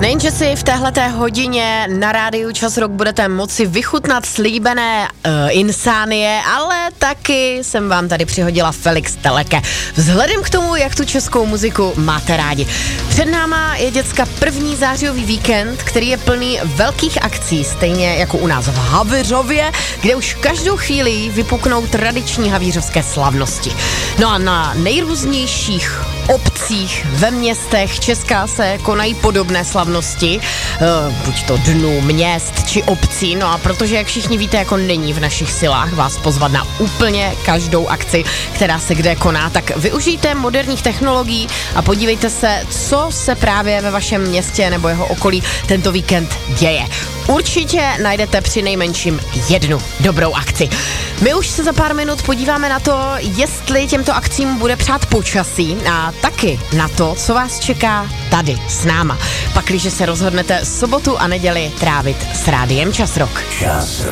Nejenže si v téhleté hodině na rádiu Čas Rock budete moci vychutnat slíbené insánie, ale taky jsem vám tady přihodila Felix Teleke. Vzhledem k tomu, jak tu českou muziku máte rádi. Před náma je děcka první zářijový víkend, který je plný velkých akcí, stejně jako u nás v Havířově, kde už každou chvíli vypuknou tradiční havířovské slavnosti. No a na nejrůznějších obcích, ve městech Česka se konají podobné slavnosti, buď to dnů měst či obcí, no a protože, jak všichni víte, jako není v našich silách vás pozvat na úplně každou akci, která se kde koná, tak využijte moderních technologií a podívejte se, co se právě ve vašem městě nebo jeho okolí tento víkend děje. Určitě najdete při nejmenším jednu dobrou akci. My už se za pár minut podíváme na to, jestli těmto akcím bude přát počasí a taky na to, co vás čeká tady s náma. Pakliže se rozhodnete sobotu a neděli trávit s rádiem Čas Rock. Čas Rock.